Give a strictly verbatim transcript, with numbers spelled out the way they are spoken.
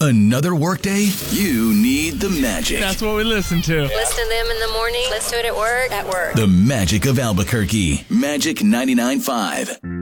Another workday? You need the magic. That's what we listen to. Listen to them in the morning. Listen to it at work. At work. The magic of Albuquerque. Magic ninety-nine point five.